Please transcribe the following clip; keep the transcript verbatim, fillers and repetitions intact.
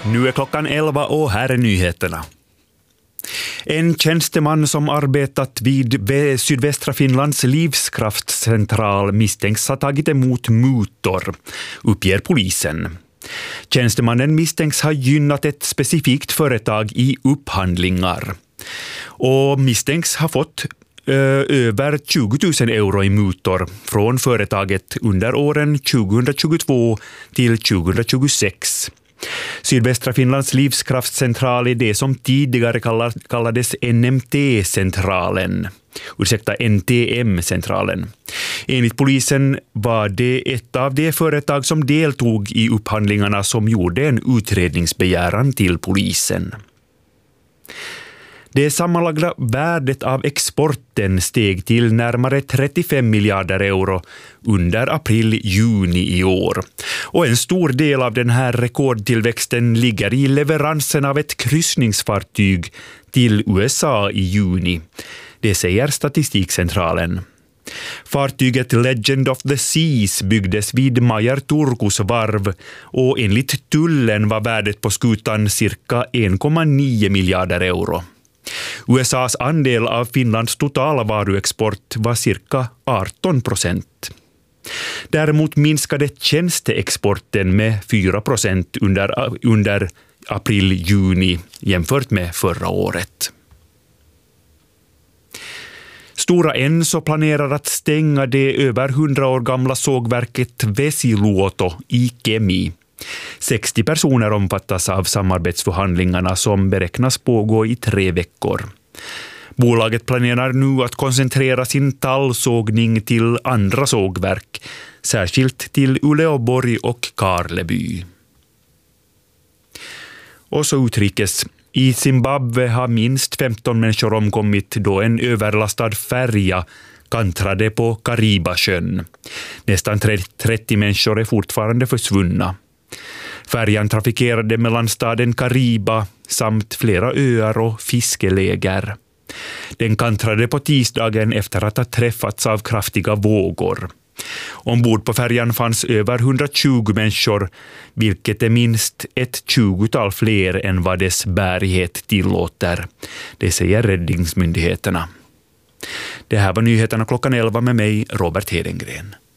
Nu är klockan elva och här är nyheterna. En tjänsteman som arbetat vid sydvästra Finlands livskraftcentral misstänks ha tagit emot mutor, uppger polisen. Tjänstemannen misstänks ha gynnat ett specifikt företag i upphandlingar och misstänks ha fått ö, över tjugo tusen euro i mutor från företaget under åren tjugohundratjugotvå till tjugohundratjugosex. Sydvästra Finlands livskraftcentral är det som tidigare kallades N M T-centralen. Ursäkta, N T M-centralen. Enligt polisen var det ett av de företag som deltog i upphandlingarna som gjorde en utredningsbegäran till polisen. Det sammanlagda värdet av exporten steg till närmare trettiofem miljarder euro under april-juni i år. Och en stor del av den här rekordtillväxten ligger i leveransen av ett kryssningsfartyg till U S A i juni. Det säger Statistikcentralen. Fartyget Legend of the Seas byggdes vid Majer Turkus varv och enligt tullen var värdet på skutan cirka en komma nio miljarder euro. U S A:s andel av Finlands totala varuexport var cirka arton procent. Däremot minskade tjänsteexporten med fyra procent under, under april-juni jämfört med förra året. Stora Enso planerar att stänga det över hundra år gamla sågverket Vesiluoto i Kemi. sextio personer omfattas av samarbetsförhandlingarna som beräknas pågå i tre veckor. Bolaget planerar nu att koncentrera sin tallsågning till andra sågverk, särskilt till Uleåborg och Karleby. Och så utrikes. I Zimbabwe har minst femton människor omkommit då en överlastad färja kantrade på Karibasjön. Nästan trettio människor är fortfarande försvunna. Färjan trafikerade mellan staden Kariba samt flera öar och fiskeläger. Den kantrade på tisdagen efter att ha träffats av kraftiga vågor. Ombord på färjan fanns över hundratjugo människor, vilket är minst ett tjugotal fler än vad dess bärighet tillåter. Det säger räddningsmyndigheterna. Det här var nyheterna klockan elva med mig, Robert Hedengren.